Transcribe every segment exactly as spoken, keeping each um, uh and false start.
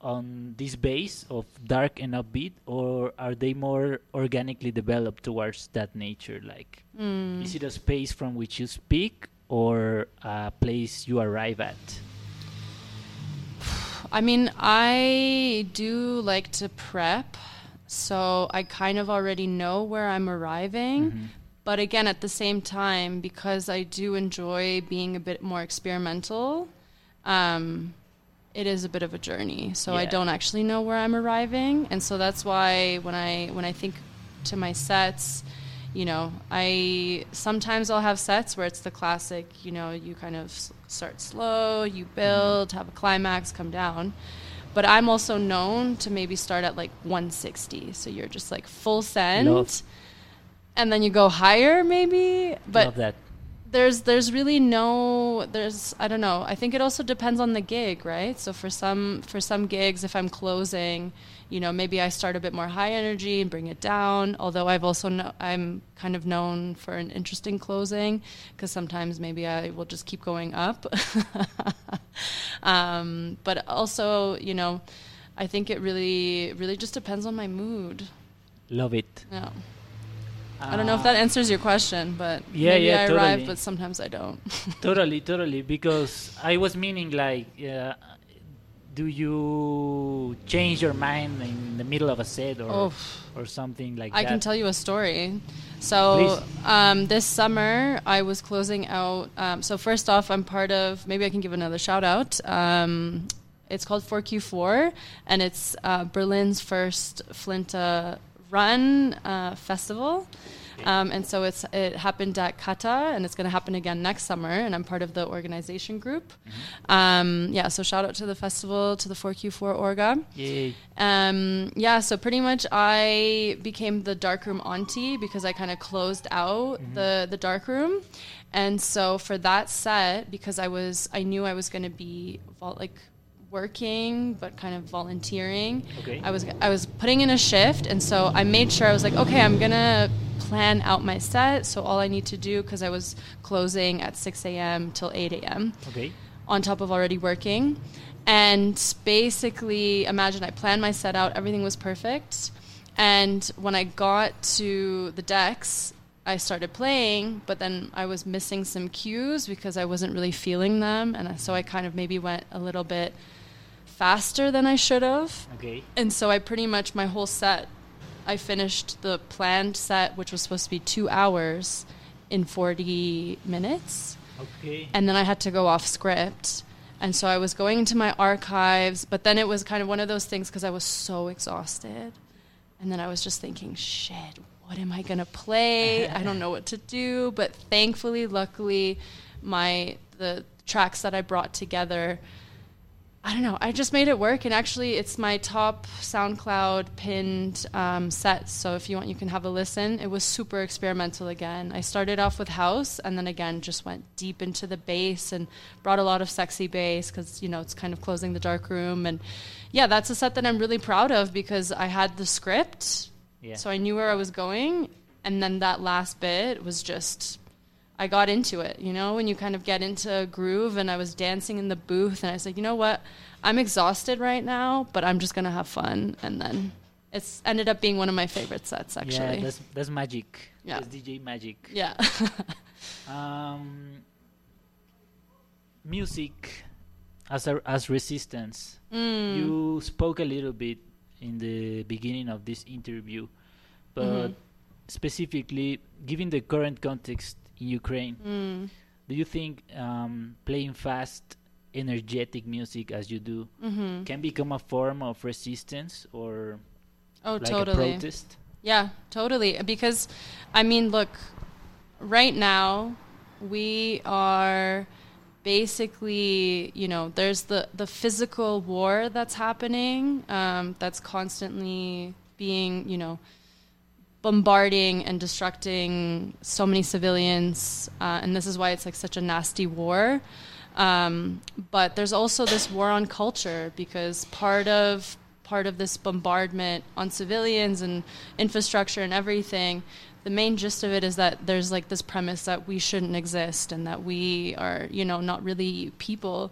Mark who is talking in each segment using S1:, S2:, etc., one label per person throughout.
S1: on this base of dark and upbeat, or are they more organically developed towards that nature? Like,
S2: Mm.
S1: is it a space from which you speak, or a place you arrive at?
S2: I mean, I do like to prep, so I kind of already know where I'm arriving.
S1: Mhm.
S2: But again, at the same time, because I do enjoy being a bit more experimental, um, it is a bit of a journey. So I
S1: Yeah.
S2: don't actually know where I'm arriving, and so that's why when I when I think to my sets, you know, I sometimes I'll have sets where it's the classic, you know, you kind of s- start slow, you build, have a climax, come down. But I'm also known to maybe start at like one sixty, so you're just like full send,
S1: Love.
S2: and then you go higher maybe. But
S1: Love that.
S2: there's there's really no there's I don't know. I think it also depends on the gig, right? So for some for some gigs, if I'm closing, you know, maybe I start a bit more high energy and bring it down. Although I've also no, I'm kind of known for an interesting closing, because sometimes maybe I will just keep going up. um, but also, you know, I think it really really just depends on my mood.
S1: Love it.
S2: Yeah. I don't know if that
S1: Uh,
S2: answers your question, but
S1: Yeah,
S2: maybe
S1: yeah,
S2: I
S1: totally.
S2: arrive, but sometimes I don't.
S1: Totally, totally. Because I was meaning like, uh, do you change your mind in the middle of a set, or
S2: Oh.
S1: or something like
S2: I
S1: that?
S2: can tell you a story. So
S1: Please.
S2: um, this summer I was closing out. Um, so first off, I'm part of. Maybe I can give another shout out. Um, it's called four Q four, and it's uh, Berlin's first Flinta Run uh, festival. Um, and so it's it happened at Kata, and it's going to happen again next summer. And I'm part of the organization group. Um, yeah, so shout out to the festival, to the four Q four Orga.
S1: Yay.
S2: Um, yeah, so pretty much I became the darkroom auntie because I kind of closed out the the darkroom, and so for that set, because I was I knew I was going to be vol- like working but kind of volunteering.
S1: Okay.
S2: I was I was putting in a shift, and so I made sure I was like, okay, I'm gonna plan out my set. So all I need to do, because I was closing at six a.m. till eight a.m.
S1: Okay.
S2: on top of already working. And basically, imagine I planned my set out, everything was perfect. And when I got to the decks, I started playing, but then I was missing some cues because I wasn't really feeling them. And so I kind of maybe went a little bit faster than I should have.
S1: Okay.
S2: And so I pretty much, my whole set, I finished the planned set, which was supposed to be two hours, in forty minutes.
S1: Okay.
S2: And then I had to go off script. And so I was going into my archives, but then it was kind of one of those things because I was so exhausted. And then I was just thinking, shit, what am I going to play? I don't know what to do. But thankfully, luckily, my the tracks that I brought together, I don't know, I just made it work. And actually, it's my top SoundCloud pinned um, set. So if you want, you can have a listen. It was super experimental again. I started off with house, and then again just went deep into the bass and brought a lot of sexy bass because, you know, it's kind of closing the dark room. And yeah, that's a set that I'm really proud of because I had the script,
S1: Yeah.
S2: so I knew where I was going. And then that last bit was just, I got into it, you know, when you kind of get into a groove. And I was dancing in the booth, and I was like, you know what, I'm exhausted right now, but I'm just going to have fun. And then it's ended up being one of my favorite sets, actually.
S1: Yeah, that's that's magic.
S2: Yeah.
S1: That's D J magic.
S2: Yeah.
S1: Um, music as a, as resistance.
S2: Mm.
S1: You spoke a little bit in the beginning of this interview, but
S2: Mhm.
S1: specifically, given the current context in Ukraine,
S2: Mm.
S1: do you think um, playing fast, energetic music as you do
S2: Mm-hmm.
S1: can become a form of resistance or
S2: Oh,
S1: like
S2: totally.
S1: a protest?
S2: Yeah, totally. Because, I mean, look, right now we are basically, you know, there's the, the physical war that's happening, um, that's constantly being, you know, bombarding and destructing so many civilians. Uh, and this is why it's like such a nasty war. Um, but there's also this war on culture, because part of part of this bombardment on civilians and infrastructure and everything, the main gist of it is that there's like this premise that we shouldn't exist and that we are, you know, not really people.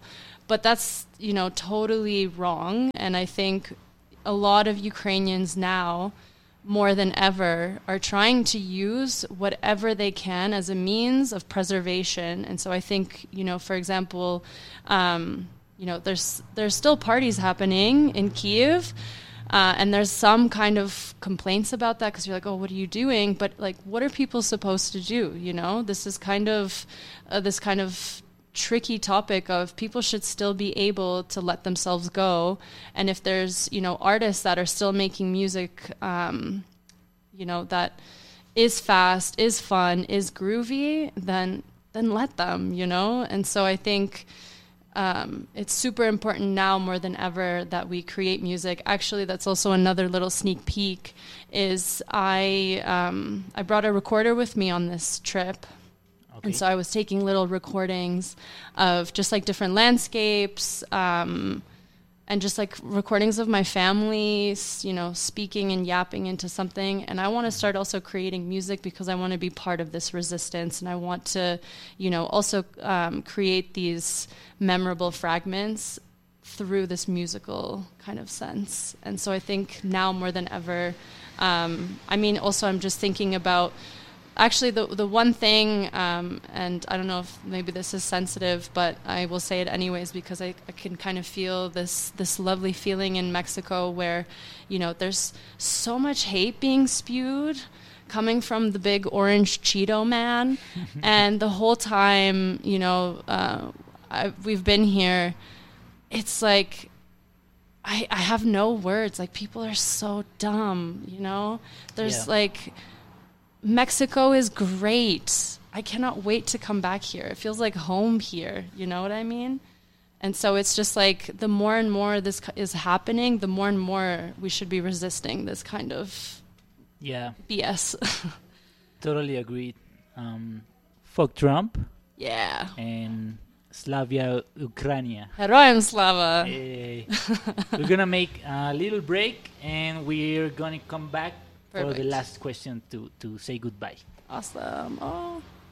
S2: but that's, you know, totally wrong. And I think a lot of Ukrainians now, more than ever, are trying to use whatever they can as a means of preservation. And so I think, you know, for example, um, you know, there's there's still parties happening in Kyiv, uh, and there's some kind of complaints about that because you're like, oh, what are you doing? But like, what are people supposed to do? You know, this is kind of uh, this kind of tricky topic of people should still be able to let themselves go. And if there's, you know, artists that are still making music, um, you know, that is fast, is fun, is groovy, then then let them, you know. And so I think um, it's super important now more than ever that we create music. Actually, that's also another little sneak peek. Is I um, I brought a recorder with me on this trip. Okay. And so I was taking little recordings of just like different landscapes, um, and just like recordings of my family, you know, speaking and yapping into something. And I want to start also creating music because I want to be part of this resistance. And I want to, you know, also um, create these memorable fragments through this musical kind of sense. And so I think now more than ever, um, I mean, also I'm just thinking about Actually, the the one thing, um, and I don't know if maybe this is sensitive, but I will say it anyways because I, I can kind of feel this this lovely feeling in Mexico where, you know, there's so much hate being spewed coming from the big orange Cheeto man, and the whole time, you know, uh, I, we've been here, it's like I I have no words. Like people are so dumb, you know. There's yeah. like. Mexico is great. I cannot wait to come back here. It feels like home here. You know what I mean? And so it's just like the more and more this is happening, the more and more we should be resisting this kind of
S1: yeah
S2: B S.
S1: Totally agreed. Um, fuck Trump.
S2: Yeah.
S1: And Slavia Ukraine.
S2: Heroям slava.
S1: Hey. We're going to make a little break and we're going to come back Perfect. For the last question to, to say goodbye.
S2: Awesome. Oh.